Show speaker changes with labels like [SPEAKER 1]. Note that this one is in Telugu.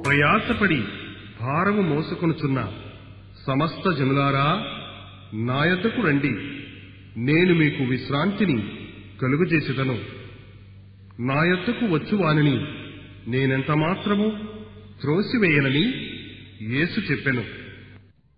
[SPEAKER 1] ప్రయాసపడి భారము మోసుకొనుచున్న సమస్త జనులారా, నా యొద్దకు రండి, నేను మీకు విశ్రాంతిని కలుగజేసేదను. నా యొద్దకు వచ్చువానిని నేనెంత మాత్రము త్రోసివేయనని యేసు చెప్పెను.